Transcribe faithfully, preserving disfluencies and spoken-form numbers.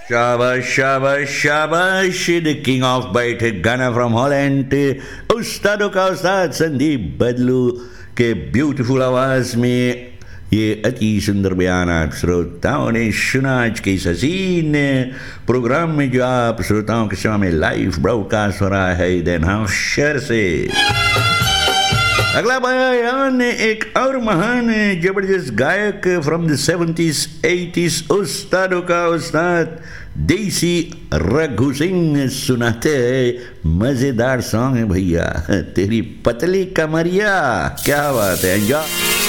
शाबाश शाबाश शाबाश द किंग ऑफ बैठक गाना फ्रॉम हॉलैंड, उस्तादों का उस्ताद संदीप बदलू के ब्यूटीफुल आवाज में ये अति सुंदर बयान आप श्रोताओं ने सुना आज के इस हसीन प्रोग्राम में जो आप श्रोताओं के सामने लाइव ब्रॉडकास्ट हो रहा है देन शहर से। अगला बयान एक और महान जबरदस्त गायक फ्रॉम द सेवेंटीज एटीज, उस्तादों का उस्ताद देसी रघु सिंह सुनाते हैं मजेदार सॉन्ग है भैया, तेरी पतली कमरिया। क्या बात है, एंजॉय।